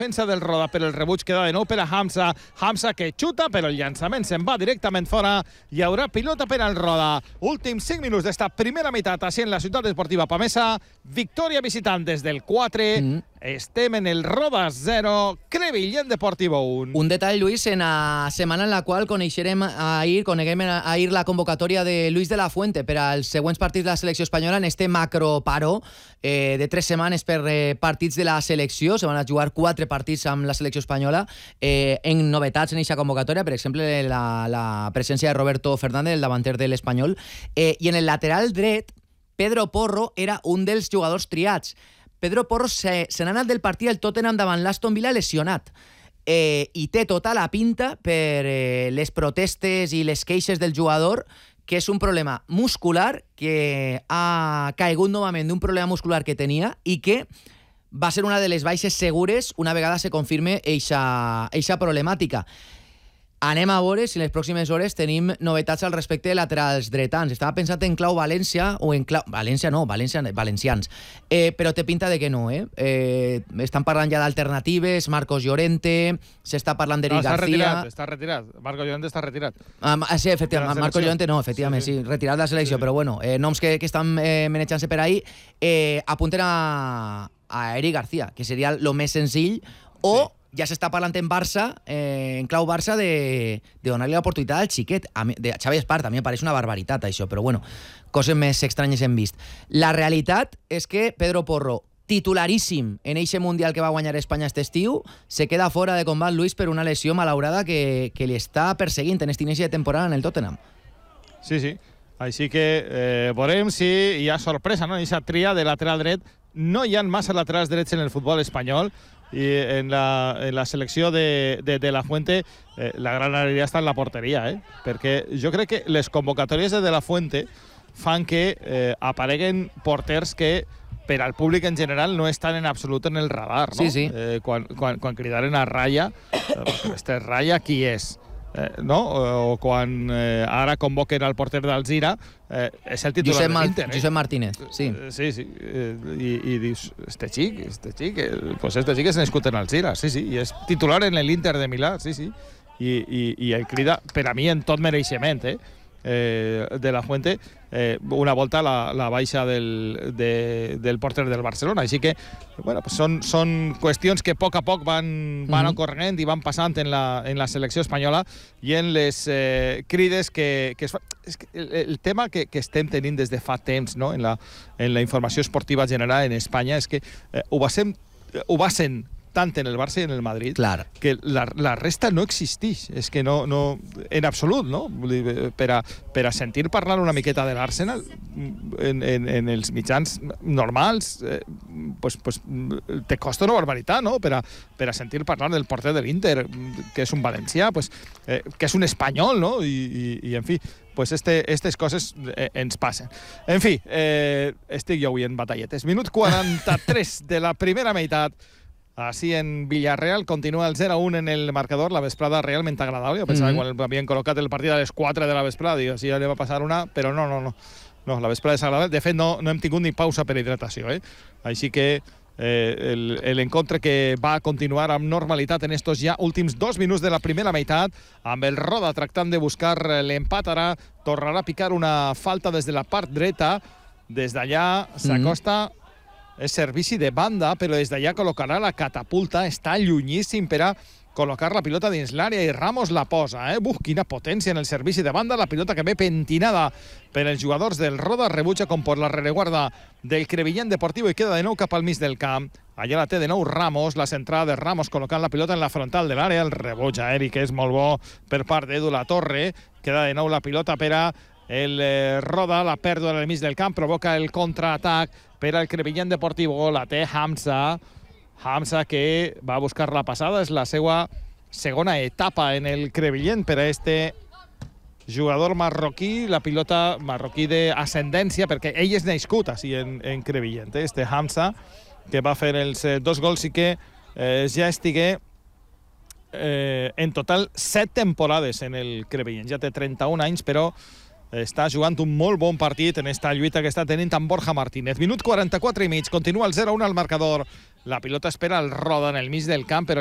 defensa del Roda, però el rebuig queda de nou per a Hamza. Hamza que xuta, però el llançament se'n va directament fora. Hi haurà pilota per al Roda. Últims 5 minuts d'esta primera meitat així en la ciutat esportiva Pamesa. Victòria visitant des del 4. Estem en el Roda 0, Crevillent Deportivo 1. Un detall, Lluís, en la setmana en la qual coneguem ahir la convocatòria de Luis de la Fuente per als següents partits de la selecció espanyola en este macroparo de 3 setmanes per partits de la selecció. Se van a jugar 4 partits amb la selecció espanyola. En novetats en aquesta convocatòria, per exemple, la presència de Roberto Fernández, el davanter de l'Espanyol. I en el lateral dret, Pedro Porro era un dels jugadors triats. Pedro Porro se n'ha anat del partit del Tottenham davant l'Aston Villa lesionat i té tota la pinta per les protestes i les queixes del jugador, que és un problema muscular, que ha caigut novament d'un problema muscular que tenia i que va ser una de les baixes segures una vegada se confirme eixa problemàtica. Anem a veure si en les pròximes hores tenim novetats al respecte de laterals dretans. Estava pensant en clau València, o en clau... València no, valencians. Però té pinta de que no, estan parlant ja d'alternatives, Marcos Llorente, s'està parlant d'Eric García... Està retirat. Marcos Llorente està retirat. Sí, efectivament, Marcos Llorente no, efectivament, sí, retirat de la selecció, però bueno, noms que estan manejant-se per ahí apunten a Eric García, que seria el més senzill, o... Ja s'està parlant en Barça, en clau Barça, de donar-li l'oportunitat al xiquet. De Xavi Espart, a mi em pareix una barbaritat, això, però bueno, coses més estranyes hem vist. La realitat és que Pedro Porro, titularíssim en eixe Mundial que va guanyar Espanya aquest estiu, se queda fora de combat, Luis, per una lesió malaurada que li està perseguint en aquest inici de temporada en el Tottenham. Sí. Així que veurem si hi ha sorpresa, no? En aquesta tria de lateral dret. No hi ha massa laterals drets en el futbol espanyol, i en la selecció de la Fuente la gran alegria està en la porteria, perquè jo crec que les convocatòries de la Fuente fan que apareguen porters que per al públic en general no estan en absolut en el radar, no? Sí. Quan cridaren a Raya, este Raya qui és? No? O quan ara convoquen al porter d'Alzira, és el titular de l'Inter. Josep Martínez, sí. Sí. I dius, este xic, pues este xic és nascut en Alzira, sí, i és titular en l'Inter de Milà, sí. I el crida, per a mi, en tot mereixement, de la Fuente, una volta la baixa del porter del Barcelona. Així que bueno, pues són qüestions que a poc van ocorrent i van passant en la selecció espanyola i en les crides que es fan. És que el tema que estem tenint des de fa temps, no? en la informació esportiva general en Espanya és que ho va sent tant en el Barça i en el Madrid, clar, que la resta no existeix. És que no en absolut, no? Per a sentir parlar una miqueta de l'Arsenal en els mitjans normals, pues te costa una barbaritat, no? Per a sentir parlar del porter de l'Inter, que és un valencià, pues, que és un espanyol, no? I en fi, pues aquestes coses ens passen. En fi, estic jo avui en batalletes. Minut 43 de la primera meitat. Així en Villarreal continua el 0-1 en el marcador, la vesprada realment agradable. Jo pensava que quan havien col·locat el partit a les 4 de la vesprada, dic, sí, ja li va passar una, però no, la vesprada és agradable. De fet, no hem tingut ni pausa per hidratació, Així que l'encontre que va continuar amb normalitat en estos ja últims 2 minuts de la primera meitat, amb el Roda tractant de buscar l'empat. Ara tornarà a picar una falta des de la part dreta, des d'allà s'acosta. És servici de banda, però des d'allà col·locarà la catapulta, està llunyíssim per a col·locar la pilota dins l'àrea i Ramos la posa. Quina potència en el servici de banda, la pilota que ve pentinada per els jugadors del Roda, rebutja com per la rereguarda del Crevillent Deportivo i queda de nou cap al mig del camp. Allà la té de nou Ramos, la centrada de Ramos col·locant la pilota en la frontal de l'àrea, el rebuig aeri que és molt bo per part d'Edu Latorre, queda de nou la pilota per a el Roda, la pèrdua en el mig del camp provoca el contraatac per al Crevillent Deportivo, la té Hamza que va a buscar la passada, és la seva segona etapa en el Crevillent per a este jugador marroquí, la pilota marroquí d'ascendència, perquè ell és nascut així en Crevillent, este Hamza, que va fer els 2 gols i que ja estigué en total 7 temporades en el Crevillent, ja té 31 anys, però està jugant un molt bon partit en esta lluita que està tenint amb Borja Martínez. Minut 44 i mig, continua el 0-1 al marcador la pilota espera el roda en el mig del camp, però